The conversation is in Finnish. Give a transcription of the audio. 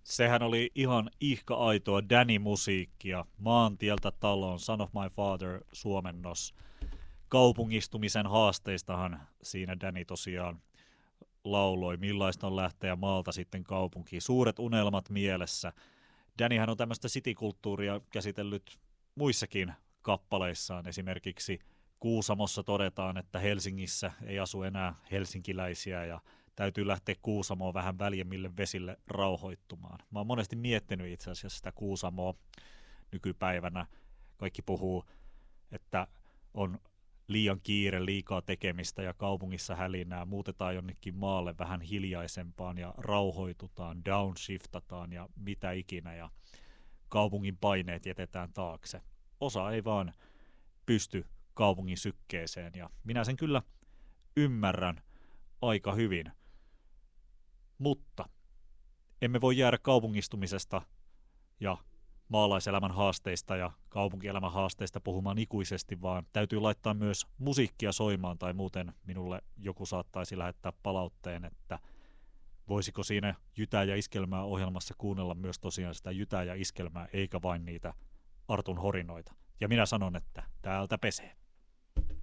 Sehän oli ihan ihka-aitoa Danny-musiikkia. Maantieltä taloon, Son of My Father suomennos. Kaupungistumisen haasteistahan siinä Danny tosiaan lauloi, millaista on lähteä maalta sitten kaupunkiin. Suuret unelmat mielessä. Dannyhän on tämmöistä citykulttuuria käsitellyt muissakin kappaleissaan. Esimerkiksi Kuusamossa todetaan, että Helsingissä ei asu enää helsinkiläisiä ja täytyy lähteä Kuusamoon vähän väljemmille vesille rauhoittumaan. Mä oon monesti miettinyt itse asiassa sitä Kuusamoa nykypäivänä. Kaikki puhuu, että on liian kiire, liikaa tekemistä ja kaupungissa hälinää. Muutetaan jonnekin maalle vähän hiljaisempaan ja rauhoitutaan, downshiftataan ja mitä ikinä. Ja kaupungin paineet jätetään taakse. Osa ei vaan pysty kaupungin sykkeeseen ja minä sen kyllä ymmärrän aika hyvin. Mutta emme voi jäädä kaupungistumisesta ja maalaiselämän haasteista ja kaupunkielämän haasteista puhumaan ikuisesti, vaan täytyy laittaa myös musiikkia soimaan tai muuten minulle joku saattaisi lähettää palautteen, että voisiko siinä Jytää ja Iskelmää ohjelmassa kuunnella myös tosiaan sitä Jytää ja Iskelmää eikä vain niitä Artun horinoita. Ja minä sanon, että täältä pesee.